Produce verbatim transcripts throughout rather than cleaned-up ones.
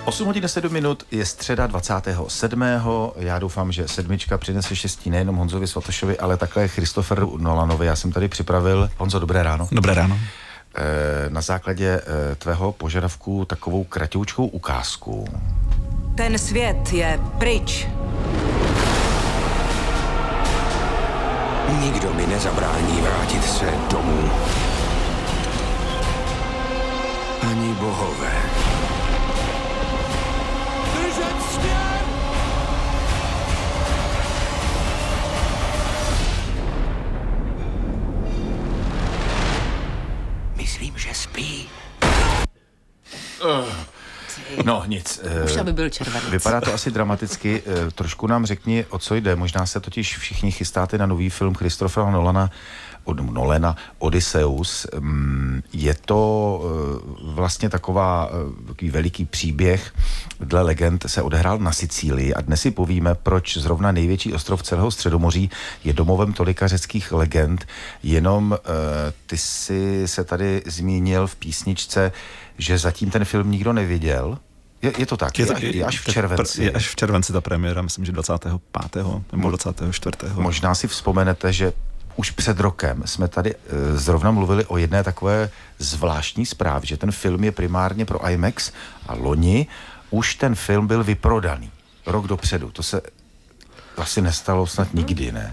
osm hodin sedm minut, je středa dvacátého sedmého Já doufám, že sedmička přinese štěstí nejenom Honzovi Svatošovi, ale také Christopheru Nolanovi. Já jsem tady připravil, Honzo, dobré ráno. Dobré ráno. E, na základě e, tvého požadavku takovou kratoučkou ukázku. Ten svět je pryč. Nikdo mi nezabrání vrátit se domů. Ani bohové. Držet směr! Myslím, že spí. Uh. No nic. Už aby byl červenec. Vypadá to asi dramaticky. Trošku nám řekni, o co jde. Možná se totiž všichni chystáte na nový film Christophera Nolana, od Nolana Odysseus. Je to vlastně taková, takový veliký příběh, dle legend se odehrál na Sicílii a dnes si povíme, proč zrovna největší ostrov celého Středomoří je domovem tolika řeckých legend. Jenom ty jsi se tady zmínil v písničce, že zatím ten film nikdo neviděl. Je, je to tak, je, je, je, je až v červenci. Je až v červenci ta premiéra, myslím, že dvacátého pátého nebo dvacátého čtvrtého Možná si vzpomenete, že už před rokem jsme tady e, zrovna mluvili o jedné takové zvláštní zprávě, že ten film je primárně pro IMAX a loni už ten film byl vyprodaný. Rok dopředu. To se asi nestalo snad nikdy, ne?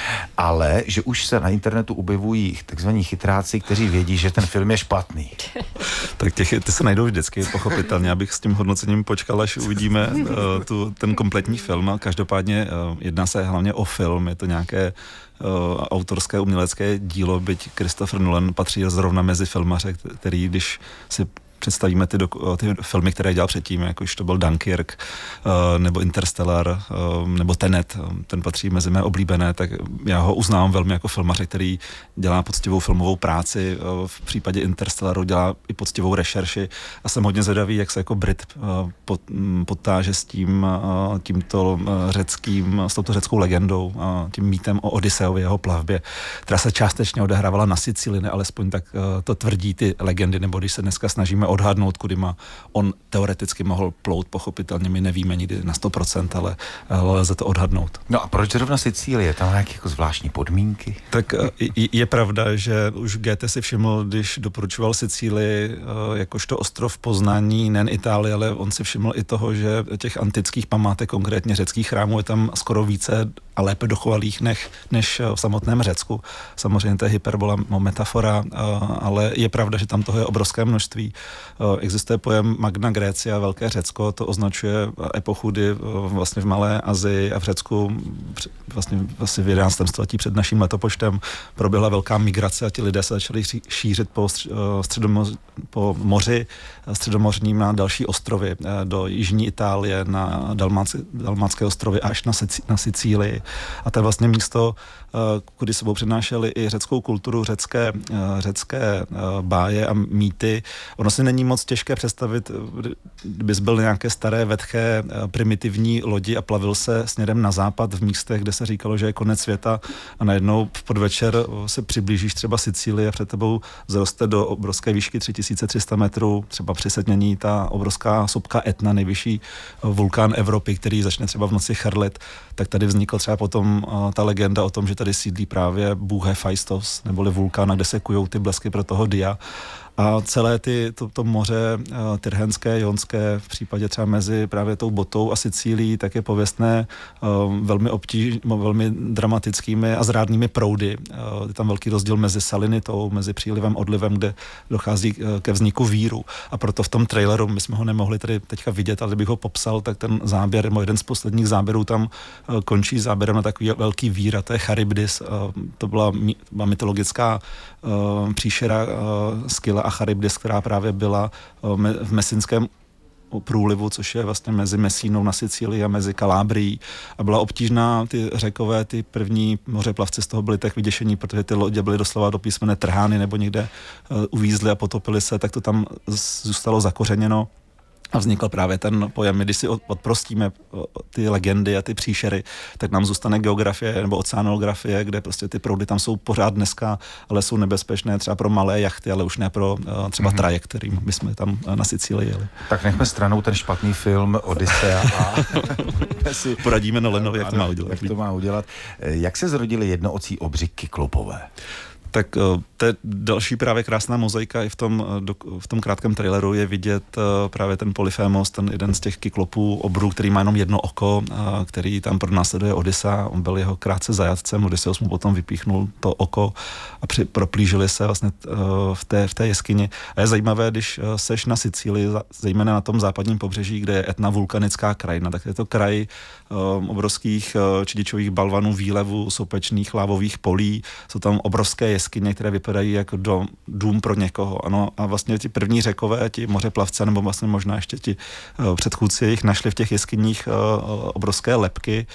Ale že už se na internetu objevují takzvaní chytráci, kteří vědí, že ten film je špatný. Tak těch, ty se najdou vždycky, pochopitelně, abych s tím hodnocením počkal, až uvidíme uh, tu, ten kompletní film. A každopádně uh, jedná se hlavně o film, je to nějaké uh, autorské umělecké dílo, byť Christopher Nolan patří zrovna mezi filmaře, který, když si představíme ty, doku, ty filmy, které dělal předtím, jako už to byl Dunkirk, uh, nebo Interstellar, uh, nebo Tenet, ten patří mezi mé oblíbené, tak já ho uznávám velmi jako filmaře, který dělá poctivou filmovou práci, uh, v případě Interstellaru dělá i poctivou rešerši a jsem hodně zvědavý, jak se jako Brit uh, pot, um, potáže s tím, uh, tímto uh, řeckým, s touto řeckou legendou, uh, tím mýtem o Odysseovi, jeho plavbě, která se částečně odehrávala na Sicílii, ne, alespoň tak uh, to tvrdí ty legendy, nebo když se dneska snažíme odhadnout, kudy má on teoreticky mohl plout, pochopitelně my nevíme nikdy na sto procent, ale, ale lze to odhadnout. No a proč zrovna Sicílie? Tam nějaké jako zvláštní podmínky? Tak je, je pravda, že už Goethe si všiml, když doporučoval Sicílii jakožto ostrov poznání, nejen Itálie, ale on si všiml i toho, že těch antických památek, konkrétně řeckých chrámů, je tam skoro více a lépe dochovalých než, než v samotném Řecku. Samozřejmě to je hyperbola, metafora, ale je pravda, že tam toho je obrovské množství. Existuje pojem Magna Graecia, Velké Řecko, to označuje epochu, kdy vlastně v Malé Asii a v Řecku vlastně, vlastně v jedenáctém století před naším letopočtem proběhla velká migrace a ti lidé se začali šířit po, středomoři, po moři středomořním na další ostrovy, do jižní Itálie, na Dalmácké, Dalmácké ostrovy až na, Sic, na Sicílii. A to je vlastně místo, kudy sebou přinášeli i řeckou kulturu, řecké, řecké báje a mýty. Ono si není moc těžké představit, kdybys byl nějaké staré, vetché, primitivní lodi a plavil se směrem na západ v místech, kde se říkalo, že je konec světa a najednou v podvečer se přiblížíš třeba Sicílii a před tebou zroste do obrovské výšky tři tisíce tři sta metrů, třeba při Setmění ta obrovská sopka Etna, nejvyšší vulkán Evropy, který začne třeba v noci chrlit, tak tady vznikla třeba potom ta legenda o tom, že tady sídlí právě bůh Hephaistos, neboli vulkán, kde se kujou ty blesky pro toho Dia. A celé ty, to, to moře uh, Tyrhenské, Jonské, v případě třeba mezi právě tou Botou a Sicílií, tak je pověstné uh, velmi obtíž, velmi dramatickými a zrádnými proudy. Uh, je tam velký rozdíl mezi salinitou, mezi přílivem, odlivem, kde dochází uh, ke vzniku víru. A proto v tom traileru, my jsme ho nemohli tady teďka vidět, ale kdybych ho popsal, tak ten záběr, jeden z posledních záběrů tam uh, končí záběrem na takový velký vír, a to je Charybdis. Uh, to byla, byla mytologická uh, příšera uh, Skylla a Charybdis, která právě byla v Mesinském průlivu, což je vlastně mezi Mesínou na Sicílii a mezi Kalábrií. A byla obtížná, ty Řekové, ty první mořeplavci z toho byli tak vyděšení, protože ty lodě byly doslova do písmene trhány nebo někde uh, uvízly a potopily se, tak to tam zůstalo zakořeněno. A vznikl právě ten pojem, když si odprostíme ty legendy a ty příšery, tak nám zůstane geografie nebo oceanografie, kde prostě ty proudy tam jsou pořád dneska, ale jsou nebezpečné třeba pro malé jachty, ale už ne pro třeba mm-hmm. trajekt, kterým my jsme tam na Sicílii jeli. Tak nechme stranou ten špatný film Odyssea a si poradíme Nolanovi, jak to má udělat. Jak to má udělat. Jak se zrodili jednoocí obři Kyklopové? Tak to je další právě krásná mozaika i v tom, v tom krátkém traileru je vidět právě ten Polyphémos, ten jeden z těch kyklopů obrů, který má jenom jedno oko, který tam pronásleduje Odyssea. On byl jeho krátce zajatcem, Odysseus mu potom vypíchnul to oko a při, proplížili se vlastně v té, v té jeskyni. A je zajímavé, když seš na Sicílii, zejména na tom západním pobřeží, kde je etna vulkanická krajina, tak je to kraj obrovských čidičových balvanů, výlevů, sopečných lávových polí, jsou tam obrovské jeskyně, které vypadají jako dom, dům pro někoho. Ano, a vlastně ti první Řekové, ti mořeplavce, nebo vlastně možná ještě ti uh, předchůdci jich našli v těch jeskyních uh, obrovské lebky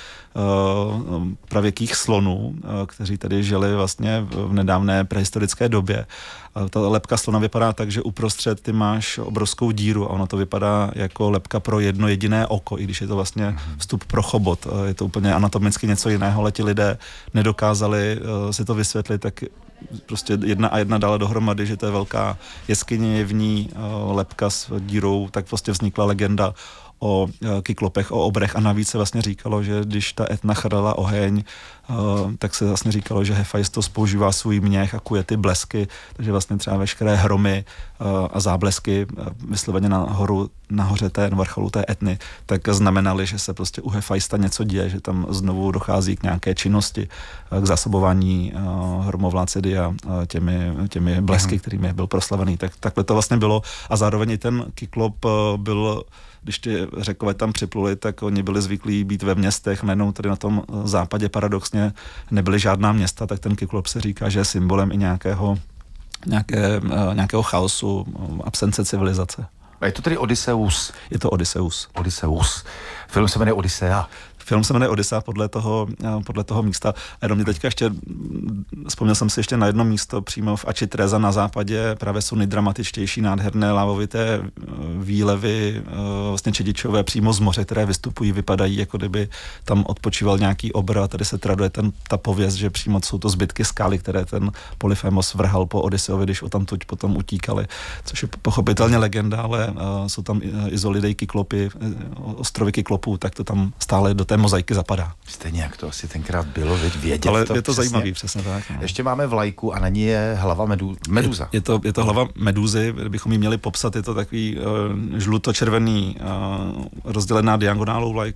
uh, pravěkých slonů, uh, kteří tady žili vlastně v nedávné prehistorické době. Uh, ta lebka slona vypadá tak, že uprostřed ty máš obrovskou díru a ono to vypadá jako lebka pro jedno jediné oko, i když je to vlastně vstup pro chobot. Uh, je to úplně anatomicky něco jiného, ale ti lidé nedokázali uh, si to vysvětlit, tak prostě jedna a jedna dala dohromady, že to je velká jeskyně, je v ní uh, lebka s dírou, tak prostě vznikla legenda o uh, kyklopech, o obrech a navíc se vlastně říkalo, že když ta etna chrala oheň, uh, tak se vlastně říkalo, že Hefajstos používá svůj měch a kuje ty blesky, takže vlastně třeba veškeré hromy uh, a záblesky uh, vysloveně nahoru, nahoře té vrcholu té etny, tak znamenaly, že se prostě u Hefajsta něco děje, že tam znovu dochází k nějaké činnosti, uh, k zásobování uh, hromovláce Dia uh, těmi, těmi blesky, mm. kterými byl proslavený. Tak, takhle to vlastně bylo a zároveň i ten kyklop uh, byl, když ty Řekové tam připluli, tak oni byli zvyklí být ve městech, najednou tady na tom západě paradoxně nebyly žádná města, tak ten kyklop se říká, že je symbolem i nějakého, nějaké, nějakého chaosu, absence civilizace. A je to tedy Odysseus? Je to Odysseus. Odysseus. Film se jmenuje Odyssea. Film se jmenuje Odyssea podle toho, podle toho místa. A jenom mě teďka ještě, vzpomněl jsem si ještě na jedno místo přímo v Ači Treza na západě, právě jsou nejdramatičtější, nádherné lávovité výlevy, vlastně čedičové přímo z moře, které vystupují, vypadají, jako kdyby tam odpočíval nějaký obr a tady se traduje ten, ta pověst, že přímo jsou to zbytky skály, které ten Polyphémos vrhal po Odysseovi, když odtamtud potom utíkali, což je pochopitelně legenda, ale jsou tam izolidej kyklopy, ostrovy kyklopů, tak to tam stále do té mozaiky zapadá. Stejně jak to asi tenkrát bylo, vědět ale to je to přesně. zajímavý, přesně tak. No. Ještě máme vlajku a na ní je hlava medú, meduza. Je, je, to, je to hlava medúzy, kdybychom ji měli popsat, je to takový uh, žluto-červený uh, rozdělená diagonálou vlajka.